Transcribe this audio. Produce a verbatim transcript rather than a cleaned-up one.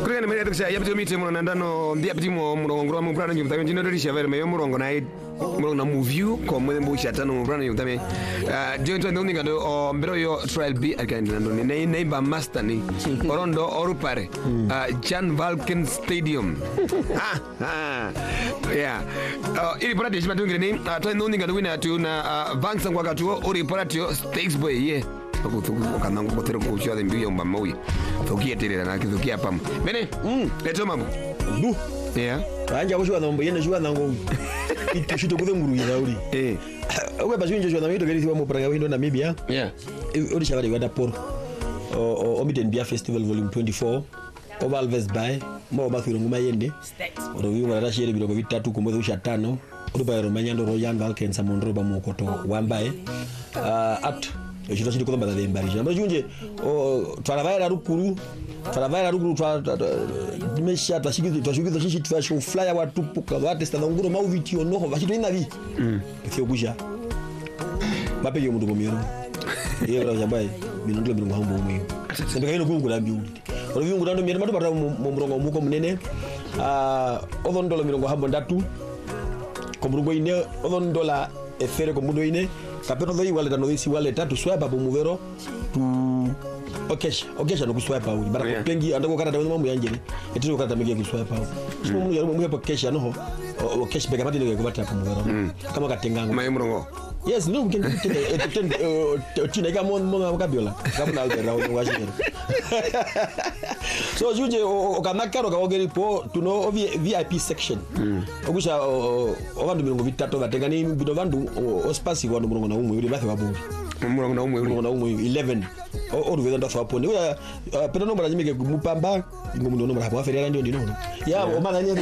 kuri ne mere tukisha yabito mite mo nandano ndia bitimo murongo ngro mu brana nyumta njino risha vere me murongo na murongo na movie ko mo mbu chatano mu brana nyumta me joint ndo ninga do o mbero yo trial b akaenda ndo ne neighbor master ni orondo orupare Jan Valken Stadium ah ah yeah ili brada jima tungire ni to ndo ninga do wina tu na banks ngwa katu ori paratio stakes boy ye kana ngotero ko chwa de mbiyo mba moyi tokia tere na kizokia pam bene mm leto mambo bu yeah anja ko chwa nombo yene chwa nango itushito kuve nguru ina uri eh owe bazunje chwa namito gari thiwa mo praga windo Namibia yeah uri shabari wada por o o Mitten Beer Festival volume twenty-four over Alves Bay mo bathiro nguma yende oro wiwa ra shere birogo bitatu kumwe usha tano uri bayro manyando ro Young Alkens amondro ba mokoto wambaye at eshito shito kwamba da mbari jambo junje o twarabaira rukuru twarabaira rukuru twa dimesha twashikizo twashikizo shishi twasho flyer watu puka watesta nguro mau video no vashito ina vi mm kifio kusha mapege mundu bomiro yeye ra jambai minondle bingo hambo mwe sembeka ino kungu lambi uli oro vingu ndo mira matu bara mu murongo muko munene ah odon dola mirongo hambo ndatu ko murongo ine odon dola efere ko mundo ine kapeno doi wale tano disi wale tatu swipe hapo muvero tu okesha okesha no kuswipe hapo bara yeah. Pengi andako kata dawo mamu yanjele etiro kata mege kuswipe hapo so mu yaro mu hapo kesha no okesha bega pati lege kubata hapo muvero mm. Kama katengango mai murongo yes no mungkin tende tina ga mon mon kabiola kabuna albera no washiro so juje okanakaro kawogeri po tuno V I P section mm. Ogusha obandu mirongo bitatu batengani bido bandu ospasi kwa murongo na umwe uri bathi babungi murongo na umwe uri murongo na umwe eleven oru wenda ndo hapo ni pena nombra nyimike mupamba ngo mundo nombra hapo aferera ndio ndino ya omana